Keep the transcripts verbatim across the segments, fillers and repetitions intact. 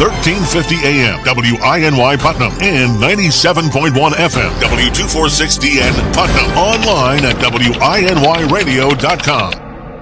thirteen fifty A M, W I N Y Putnam, and ninety-seven point one F M, W two forty-six D N Putnam. Online at W I N Y radio dot com.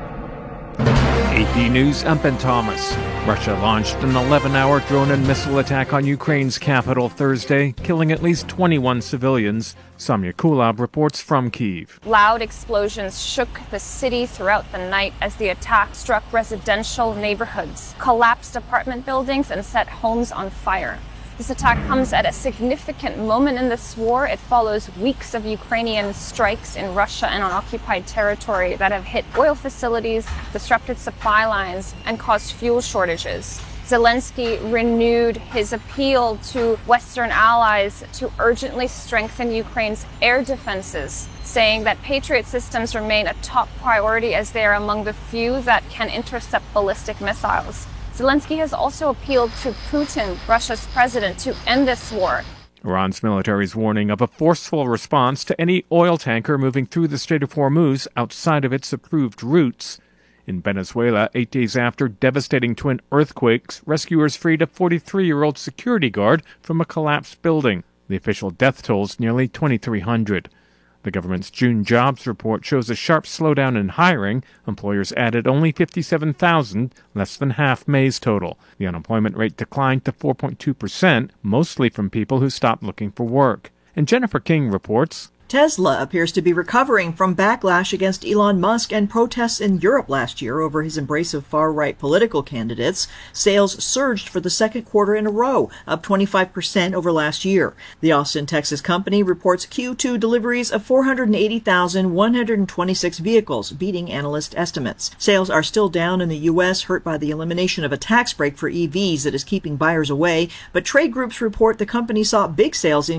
A P News, I'm Ben Thomas. Russia launched an eleven-hour drone and missile attack on Ukraine's capital Thursday, killing at least twenty-one civilians. Samya Kulab reports from Kyiv. Loud explosions shook the city throughout the night as the attack struck residential neighborhoods, collapsed apartment buildings, and set homes on fire. This attack comes at a significant moment in this war. It follows weeks of Ukrainian strikes in Russia and on occupied territory that have hit oil facilities, disrupted supply lines, and caused fuel shortages. Zelensky renewed his appeal to Western allies to urgently strengthen Ukraine's air defenses, saying that Patriot systems remain a top priority as they are among the few that can intercept ballistic missiles. Zelensky has also appealed to Putin, Russia's president, to end this war. Iran's military is warning of a forceful response to any oil tanker moving through the Strait of Hormuz outside of its approved routes. In Venezuela, eight days after devastating twin earthquakes, rescuers freed a forty-three-year-old security guard from a collapsed building. The official death toll is nearly twenty-three hundred. The government's June jobs report shows a sharp slowdown in hiring. Employers added only fifty-seven thousand, less than half May's total. The unemployment rate declined to four point two percent, mostly from people who stopped looking for work. And Jennifer King reports. Tesla appears to be recovering from backlash against Elon Musk and protests in Europe last year over his embrace of far-right political candidates. Sales surged for the second quarter in a row, up twenty-five percent over last year. The Austin, Texas company reports Q two deliveries of four hundred eighty thousand one hundred twenty-six vehicles, beating analyst estimates. Sales are still down in the U S, hurt by the elimination of a tax break for E Vs that is keeping buyers away, but trade groups report the company saw big sales increases